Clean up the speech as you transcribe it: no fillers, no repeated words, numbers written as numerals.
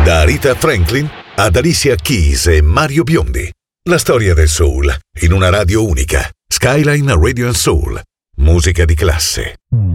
Da Rita Franklin ad Alicia Keys e Mario Biondi. La storia del soul in una radio unica. Skyline Radio and Soul. Musica di classe.